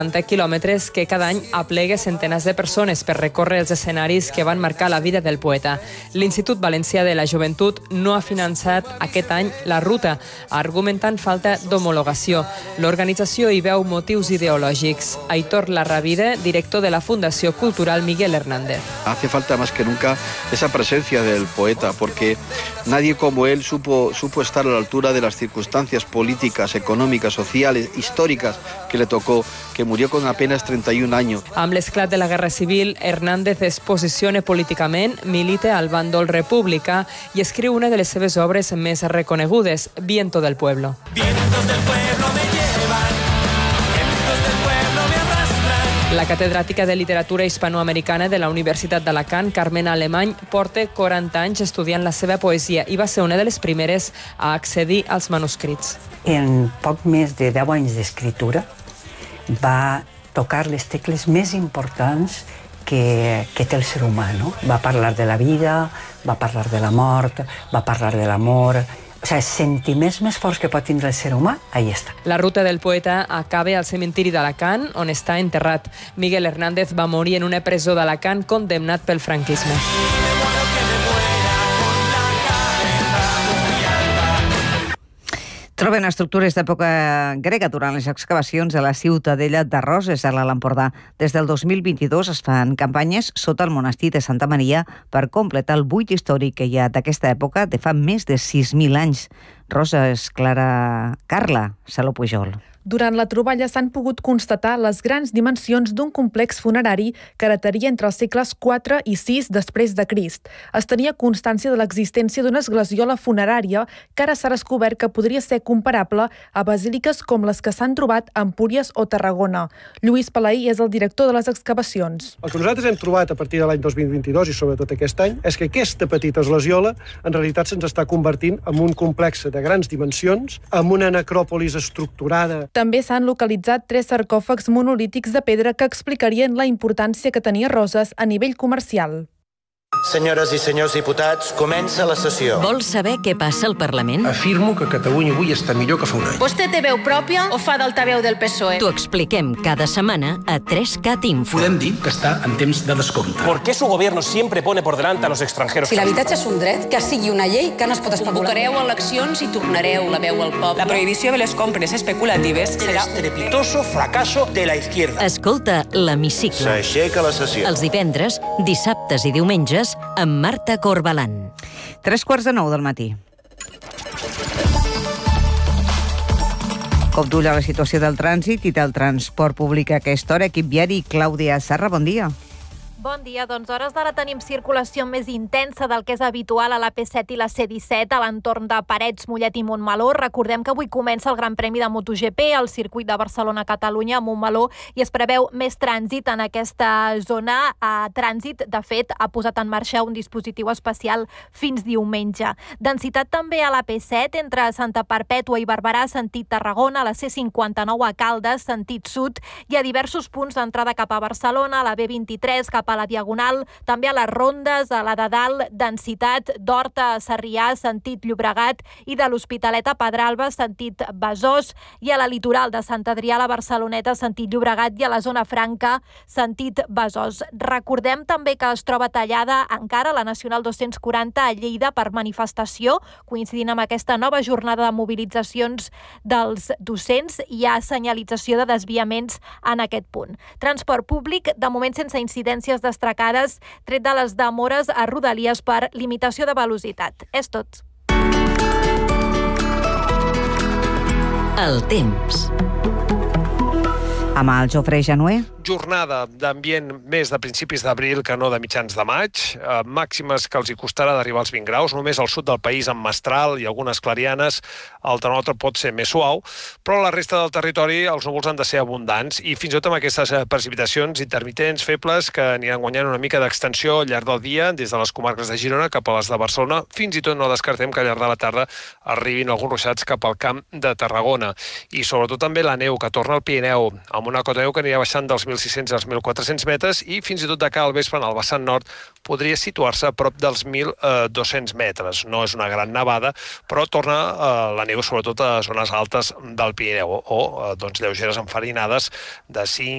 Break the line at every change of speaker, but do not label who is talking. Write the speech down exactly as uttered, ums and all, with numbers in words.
quilòmetres que cada any aplega centenars de persones per recórrer els escenaris que van marcar la vida del poeta. L'Institut Valencià de la Joventut no ha finançat aquest any la ruta, argumentant falta d'homologació. L'organització hi veu motius ideològics. Aitor Larravide, director de la Fundació Cultural Miguel Hernández.
Hace falta más que nunca esa presencia del poeta, porque nadie como él supo, supo estar a la altura de las circunstancias políticas, econòmiques, sociales, históricas que le tocó, que murió con apenas treinta y un años.
Amb l'esclat de la Guerra Civil, Hernández es posiciona políticament, milita al bàndol republicà i escriu una de les seves obres més reconegudes, Viento del Pueblo. Vientos del pueblo me llevan, vientos del pueblo me arrastran. La catedràtica de literatura hispanoamericana de la Universitat d'Alacant, Carmen Alemany, porta quaranta anys estudiant la seva poesia i va ser una de les primeres a accedir als manuscrits.
En poc més de deu anys d'escriptura, va tocar les tecles més importants que, que té el ser humà, no? Va parlar de la vida, va parlar de la mort, va parlar de l'amor. O sigui, els sentiments més forts que pot tindre el ser humà, ahí està.
La ruta del poeta acaba al cementiri d'Alacant, on està enterrat. Miguel Hernández va morir en una presó d'Alacant condemnat pel franquisme.
Troben estructures d'època grega durant les excavacions a la Ciutadella de Roses, a l'Alt Empordà. Des del dos mil vint-i-dos es fan campanyes sota el monestir de Santa Maria per completar el buit històric que hi ha d'aquesta època de fa més de sis mil anys. Roses, Clara, Carla, Saló Pujol.
Durant la troballa s'han pogut constatar les grans dimensions d'un complex funerari que dataria entre els segles quatre i sis després de Crist. Es tenia constància de l'existència d'una esglesiola funerària que ara s'ha descobert que podria ser comparable a basíliques com les que s'han trobat a Empúries o Tarragona. Lluís Palaí és el director de les excavacions.
El que nosaltres hem trobat a partir de l'any dos mil vint-i-dos i sobretot aquest any és que aquesta petita esglesiola en realitat se'ns està convertint en un complex de grans dimensions, amb una necròpolis estructurada.
També s'han localitzat tres sarcòfags monolítics de pedra que explicarien la importància que tenia Roses a nivell comercial.
Senyores i senyors diputats, comença la sessió.
Vols saber què passa al Parlament?
Afirmo que Catalunya avui està millor que fa un any.
Vostè té veu pròpia o fa d'altaveu del P S O E? T'ho expliquem cada setmana a tres cat Info.
Podem dir que està en temps de descompte.
¿Por qué su gobierno siempre pone por delante a los extranjeros?
Si l'habitatge és un dret, que sigui una llei que no es pot especular.
Convocareu eleccions i tornareu la veu al poble.
La prohibició de les compres especulatives
El estrepitoso fracaso de la izquierda.
Escolta l'Hemicicle.
S'aixeca la sessió.
Els divendres, dissabtes i diumenges amb Marta Corbalan.
Tres quarts de nou del matí. Cop d'ull a la situació del trànsit i del transport públic a aquesta hora. Equip viari, Clàudia Sarra, bon dia.
Bon dia, doncs hores d'ara tenim circulació més intensa del que és habitual a la P set i la C disset a l'entorn de Parets, Mollet i Montmeló. Recordem que avui comença el Gran Premi de MotoGP al circuit de Barcelona-Catalunya a Montmeló i es preveu més trànsit en aquesta zona. A trànsit, de fet, ha posat en marxa un dispositiu especial fins diumenge. Densitat també a la P set entre Santa Perpètua i Barberà, sentit Tarragona, a la C cinquanta-nou a Caldes, sentit sud, i a diversos punts d'entrada cap a Barcelona, a la B vint-i-tres cap a a la Diagonal, també a les rondes, a la de dalt, densitat d'Horta a Sarrià, sentit Llobregat, i de l'Hospitalet a Pedralba, sentit Besòs, i a la litoral de Sant Adrià a la Barceloneta, sentit Llobregat, i a la zona franca, sentit Besòs. Recordem també que es troba tallada encara la Nacional dos-cents quaranta a Lleida per manifestació, coincidint amb aquesta nova jornada de mobilitzacions dels docents. Hi ha senyalització de desviaments en aquest punt. Transport públic, de moment sense incidències destacades, tret de les demores a Rodalies per limitació de velocitat. És tot.
El temps.
Amb el Jofre Januer.
Jornada d'ambient més de principis d'abril que no de mitjans de maig, eh, màximes que els hi costarà d'arribar als vint graus, només al sud del país amb Mestral i algunes clarianes el termòmetre pot ser més suau, però a la resta del territori els núvols han de ser abundants i fins i tot amb aquestes precipitacions intermitents febles que aniran guanyant una mica d'extensió al llarg del dia des de les comarques de Girona cap a les de Barcelona. Fins i tot no descartem que al llarg de la tarda arribin alguns ruixats cap al camp de Tarragona i sobretot també la neu que torna al Pirineu amb una cota de neu que anirà baixant dels mil sis-cents als mil quatre-cents metres i fins i tot de cara al vespre en el vessant nord podria situar-se a prop dels mil dos-cents metres. No és una gran nevada, però torna eh, la neu sobretot a zones altes del Pirineu o, o doncs, lleugeres enfarinades de cinc